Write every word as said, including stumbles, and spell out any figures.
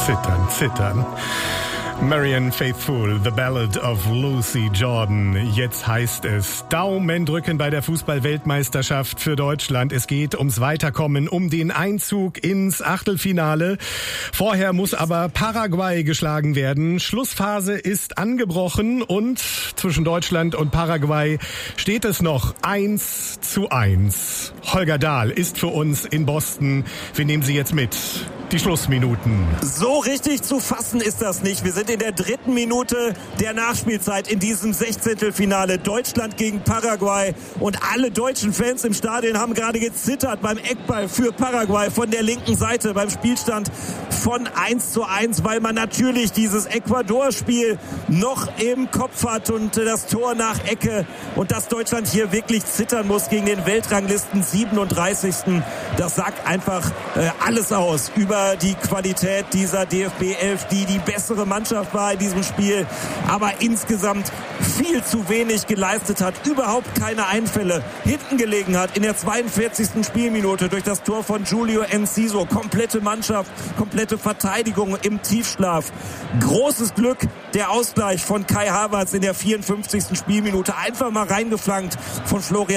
Zittern, zittern. Marianne Faithfull, The Ballad of Lucy Jordan. Jetzt heißt es Daumen drücken bei der Fußball-Weltmeisterschaft für Deutschland. Es geht ums Weiterkommen, um den Einzug ins Achtelfinale. Vorher muss aber Paraguay geschlagen werden. Schlussphase ist angebrochen und zwischen Deutschland und Paraguay steht es noch eins zu eins. Holger Dahl ist für uns in Boston. Wir nehmen Sie jetzt mit. Die Schlussminuten. So richtig zu fassen ist das nicht. Wir sind in der dritten Minute der Nachspielzeit in diesem Sechzehntelfinale. Deutschland gegen Paraguay. Und alle deutschen Fans im Stadion haben gerade gezittert beim Eckball für Paraguay von der linken Seite beim Spielstand von eins zu eins, weil man natürlich dieses Ecuador-Spiel noch im Kopf hat und das Tor nach Ecke. Und dass Deutschland hier wirklich zittern muss gegen den Weltranglisten siebenunddreißigsten Das sagt einfach äh, alles aus über die Qualität dieser D F B elf, die die bessere Mannschaft war in diesem Spiel, aber insgesamt viel zu wenig geleistet hat, überhaupt keine Einfälle, hinten gelegen hat in der zweiundvierzigsten Spielminute durch das Tor von Julio Enciso. Komplette Mannschaft, komplette Verteidigung im Tiefschlaf. Großes Glück, der Ausgleich von Kai Havertz in der vierundfünfzigsten Spielminute. Einfach mal reingeflankt von Florian